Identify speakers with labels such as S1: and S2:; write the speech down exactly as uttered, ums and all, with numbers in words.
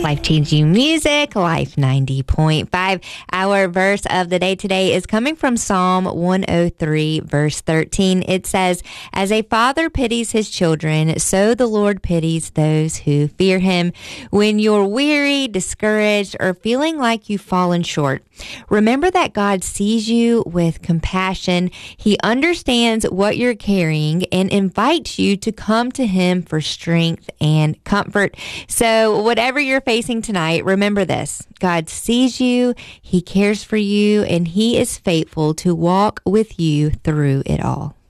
S1: Life-changing music, Life ninety point five. Our verse of the day today is coming from Psalm one oh three, verse thirteen. It says, "As a father pities his children, so the Lord pities those who fear him." When you're weary, discouraged, or feeling like you've fallen short, remember that God sees you with compassion. He understands what you're carrying and invites you to come to him for strength and comfort. So whatever you're facing tonight, remember this: God sees you, he cares for you, and he is faithful to walk with you through it all.